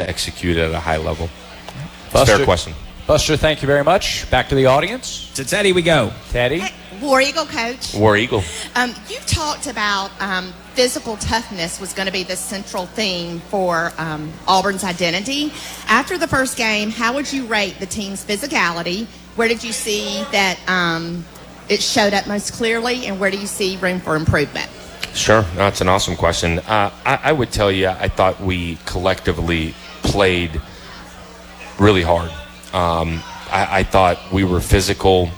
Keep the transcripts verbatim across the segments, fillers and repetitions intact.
execute at a high level. Buster, Fair question. Buster, thank you very much. Back to the audience. To Teddy we go. Teddy. Hey, War Eagle coach. War Eagle. Um, you talked about um, physical toughness was going to be the central theme for um, Auburn's identity. After the first game, how would you rate the team's physicality? Where did you see that um, it showed up most clearly, and where do you see room for improvement? Sure. That's an awesome question. Uh, I, I would tell you I thought we collectively played really hard. Um, I, I thought we were physical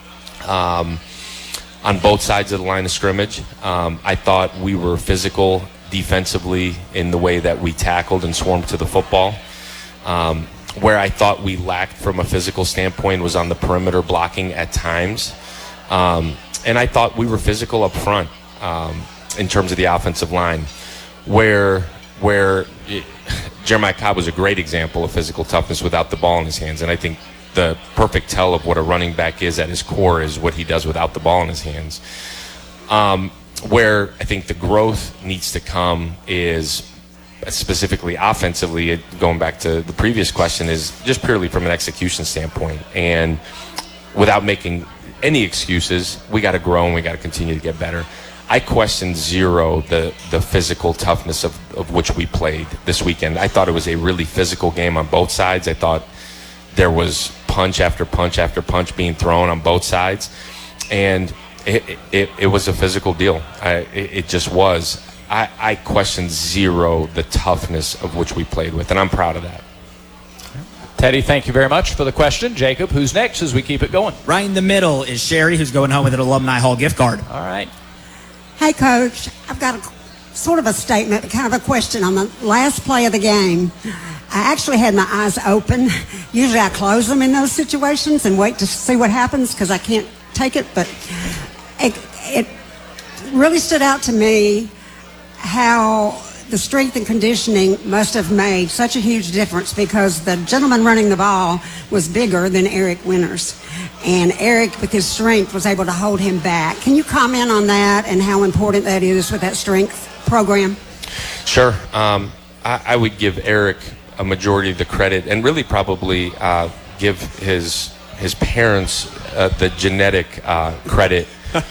um, on both sides of the line of scrimmage. Um, I thought we were physical defensively in the way that we tackled and swarmed to the football. Um, where I thought we lacked from a physical standpoint was on the perimeter blocking at times. Um, and I thought we were physical up front um, in terms of the offensive line, where where it, Jeremiah Cobb was a great example of physical toughness without the ball in his hands. And I think the perfect tell of what a running back is at his core is what he does without the ball in his hands. Um, where I think the growth needs to come is specifically offensively, going back to the previous question, is just purely from an execution standpoint. And without making any excuses, we got to grow and we got to continue to get better. I question zero the, the physical toughness of, of which we played this weekend. I thought it was a really physical game on both sides. I thought there was punch after punch after punch being thrown on both sides. And it it, it was a physical deal. I, it, it just was. I, I question zero the toughness of which we played with, and I'm proud of that. Teddy, thank you very much for the question. Jacob, who's next as we keep it going? Right in the middle is Sherry, who's going home with an Alumni Hall gift card. All right. Hey, Coach, I've got a, sort of a statement, kind of a question. On the last play of the game, I actually had my eyes open. Usually I close them in those situations and wait to see what happens because I can't take it. But it, it really stood out to me how the strength and conditioning must have made such a huge difference because the gentleman running the ball was bigger than Eric Winters. And Eric, with his strength, was able to hold him back. Can you comment on that and how important that is with that strength program? Sure. Um, I, I would give Eric a majority of the credit and really probably uh, give his his parents uh, the genetic uh, credit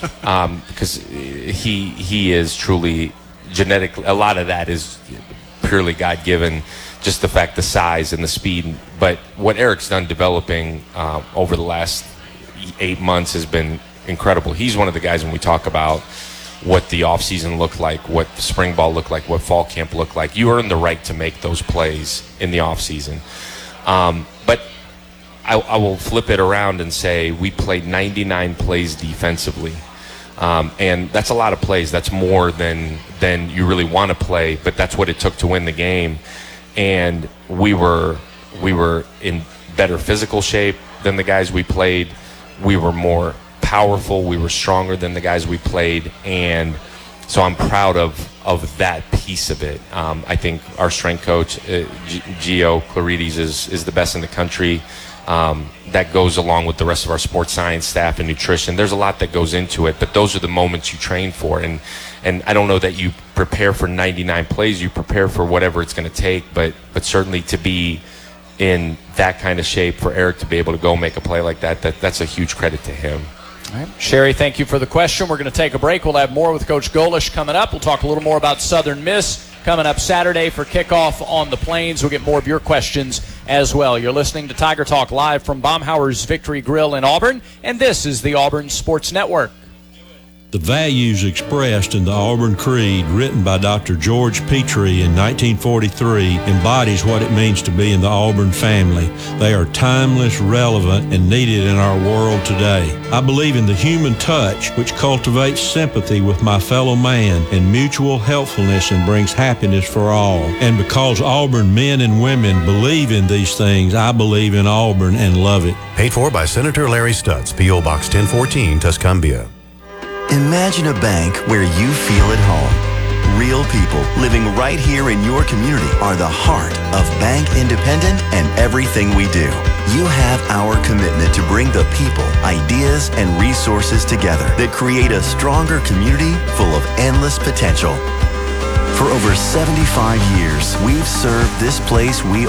um, because he he is truly genetic. A lot of that is purely God-given, just the fact, the size and the speed. But what Eric's done developing uh, over the last eight months has been incredible. He's one of the guys when we talk about what the offseason looked like, what spring ball looked like, what fall camp looked like. You earn the right to make those plays in the offseason. Um, but I, I will flip it around and say we played ninety-nine plays defensively. Um, and that's a lot of plays. That's more than than you really want to play, but that's what it took to win the game. And we were we were in better physical shape than the guys we played. We were more powerful. We were stronger than the guys we played. And so I'm proud of of that piece of it. Um, I think our strength coach, uh, G- Gio Clarides, is is the best in the country. Um, that goes along with the rest of our sports science staff and nutrition. There's a lot that goes into it, but those are the moments you train for. And and I don't know that you prepare for ninety-nine plays. You prepare for whatever it's going to take, but but certainly to be in that kind of shape for Eric to be able to go make a play like that, that that's a huge credit to him. All right. Sherry, thank you for the question. We're going to take a break. We'll have more with Coach Golesh coming up. We'll talk a little more about Southern Miss coming up Saturday for kickoff on the Plains. We'll get more of your questions as well. You're listening to Tiger Talk live from Baumhauer's Victory Grill in Auburn, and this is the Auburn Sports Network. The values expressed in the Auburn Creed, written by Doctor George Petrie in nineteen forty-three, embodies what it means to be in the Auburn family. They are timeless, relevant, and needed in our world today. I believe in the human touch, which cultivates sympathy with my fellow man and mutual helpfulness and brings happiness for all. And because Auburn men and women believe in these things, I believe in Auburn and love it. Paid for by Senator Larry Stutz, P O Box ten fourteen, Tuscumbia. Imagine a bank where you feel at home. Real people living right here in your community are the heart of Bank Independent and everything we do. You have our commitment to bring the people, ideas, and resources together that create a stronger community full of endless potential. For over seventy-five years, we've served this place we